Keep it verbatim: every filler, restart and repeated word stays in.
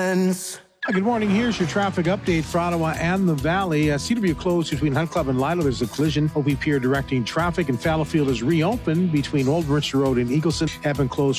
friends. Good morning. Here's your traffic update for Ottawa and the Valley. Uh, C W closed between Hunt Club and Lilo. There's a collision. O P Pier directing traffic, and Fallowfield is reopened between Old Mercer Road and Eagleson. Have been closed